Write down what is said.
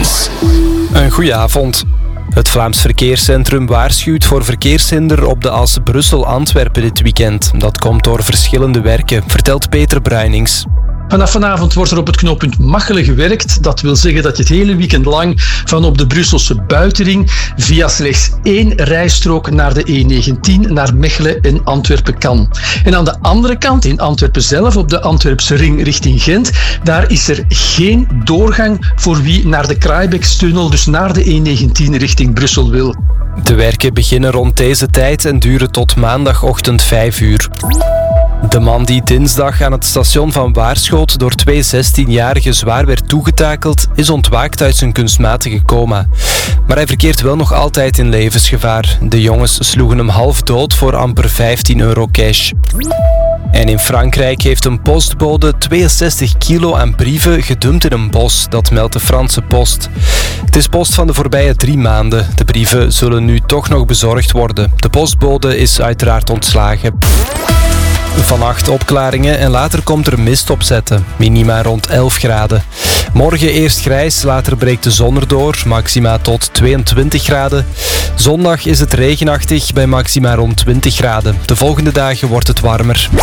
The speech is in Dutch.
Nieuws. Een goeie avond. Het Vlaams Verkeerscentrum waarschuwt voor verkeershinder op de as Brussel-Antwerpen dit weekend. Dat komt door verschillende werken, vertelt Peter Bruinings. Vanaf vanavond wordt er op het knooppunt Machelen gewerkt. Dat wil zeggen dat je het hele weekend lang van op de Brusselse buitenring via slechts 1 rijstrook naar de E19 naar Mechelen en Antwerpen kan. En aan de andere kant, in Antwerpen zelf, op de Antwerpse ring richting Gent, daar is er geen doorgang voor wie naar de Kraaibekstunnel, dus naar de E19 richting Brussel wil. De werken beginnen rond deze tijd en duren tot maandagochtend 5 uur. De man die dinsdag aan het station van Waarschoot door 2 16-jarigen zwaar werd toegetakeld, is ontwaakt uit zijn kunstmatige coma. Maar hij verkeert wel nog altijd in levensgevaar. De jongens sloegen hem half dood voor amper €15 cash. En in Frankrijk heeft een postbode 62 kilo aan brieven gedumpt in een bos, dat meldt de Franse Post. Het is post van de voorbije 3 maanden. De brieven zullen nu toch nog bezorgd worden. De postbode is uiteraard ontslagen. Vannacht opklaringen en later komt er mist opzetten. Minima rond 11 graden. Morgen eerst grijs, later breekt de zon erdoor. Maxima tot 22 graden. Zondag is het regenachtig bij maxima rond 20 graden. De volgende dagen wordt het warmer.